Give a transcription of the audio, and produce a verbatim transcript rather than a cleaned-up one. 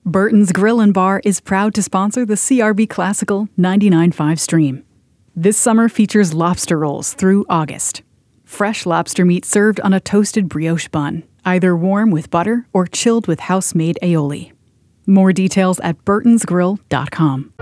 Burton's Grill and Bar is proud to sponsor the C R B Classical ninety-nine point five stream. This summer features lobster rolls through August. Fresh lobster meat served on a toasted brioche bun, either warm with butter or chilled with house-made aioli. More details at burtons grill dot com.